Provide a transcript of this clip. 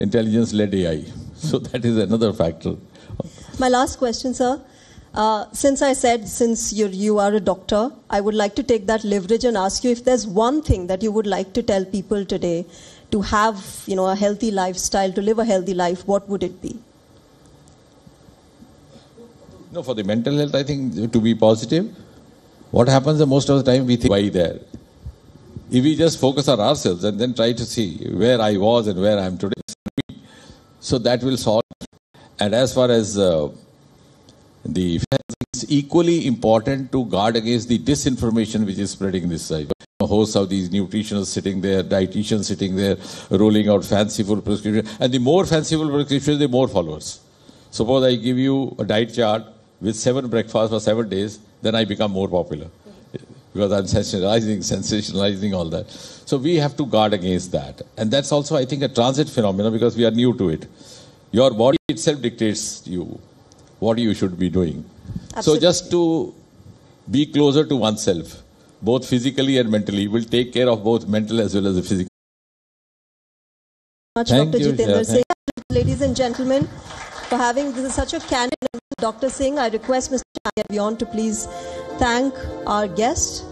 intelligence-led AI. So that is another factor. My last question, sir. Since you are a doctor, I would like to take that leverage and ask you if there's one thing that you would like to tell people today to have, a healthy lifestyle, to live a healthy life, what would it be? No, for the mental health, I think to be positive. What happens the most of the time, we think, why there? If we just focus on ourselves and then try to see where I was and where I am today, so that will solve. And as far as it's equally important to guard against the disinformation which is spreading this side. Hosts of these nutritionists sitting there, dietitians sitting there, rolling out fanciful prescriptions. And the more fanciful prescriptions, the more followers. Suppose I give you a diet chart with 7 breakfasts for 7 days, then I become more popular. Because I'm sensationalizing all that. So we have to guard against that. And that's also, I think, a transit phenomenon because we are new to it. Your body itself dictates you what you should be doing. Absolutely. So just to be closer to oneself, both physically and mentally, will take care of both mental as well as the physical. Thank you, Dr. Jitendra Singh. Ladies and gentlemen, for having such a candid Dr. Singh, I request Mr. Beyond to please thank our guest.